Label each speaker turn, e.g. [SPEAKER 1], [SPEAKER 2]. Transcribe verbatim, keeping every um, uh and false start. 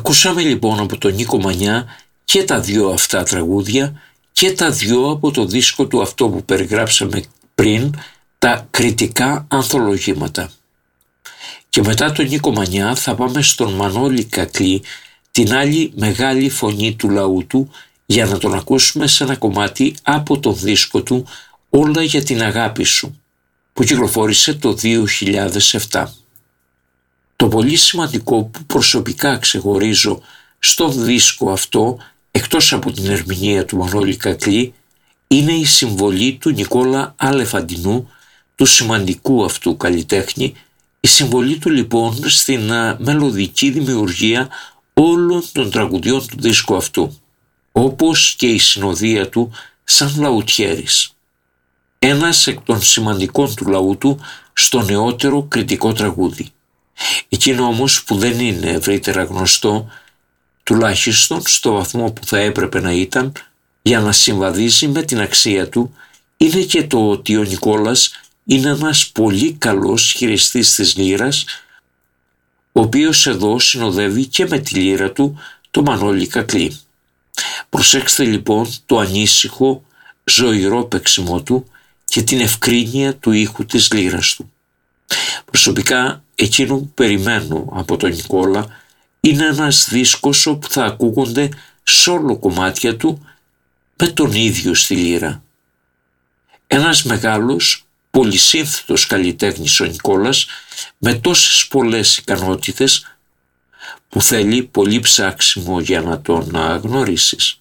[SPEAKER 1] Ακούσαμε λοιπόν από τον Νίκο Μανιά και τα δυο αυτά τραγούδια και τα δυο από το δίσκο του αυτό που περιγράψαμε πριν, τα κριτικά ανθολογήματα. Και μετά τον Νίκο Μανιά θα πάμε στον Μανώλη Κακλή, την άλλη μεγάλη φωνή του λαού του, για να τον ακούσουμε σε ένα κομμάτι από τον δίσκο του «Όλα για την αγάπη σου», που κυκλοφόρησε το δύο χιλιάδες επτά. Το πολύ σημαντικό που προσωπικά ξεχωρίζω στον δίσκο αυτό, εκτός από την ερμηνεία του Μανώλη Κακλή, είναι η συμβολή του Νικόλα Αλεφαντινού, του σημαντικού αυτού καλλιτέχνη, η συμβολή του λοιπόν στην α, μελωδική δημιουργία όλων των τραγουδιών του δίσκου αυτού, όπως και η συνοδεία του σαν λαουτιέρης. Ένας εκ των σημαντικών του λαού του στο νεότερο κριτικό τραγούδι. Εκείνο όμως που δεν είναι ευρύτερα γνωστό, τουλάχιστον στο βαθμό που θα έπρεπε να ήταν, για να συμβαδίζει με την αξία του, είναι και το ότι ο Νικόλας είναι ένας πολύ καλός χειριστής της λύρας, ο οποίος εδώ συνοδεύει και με τη λύρα του το Μανώλη Κακλή. Προσέξτε λοιπόν το ανήσυχο, ζωηρό παίξιμό του και την ευκρίνεια του ήχου της λύρας του. Προσωπικά εκείνο που περιμένω από τον Νικόλα είναι ένας δίσκος όπου θα ακούγονται σόλο κομμάτια του με τον ίδιο στη λύρα. Ένας μεγάλος, πολυσύνθετος καλλιτέχνης ο Νικόλας, με τόσες πολλές ικανότητες που θέλει πολύ ψάξιμο για να τον γνωρίσεις.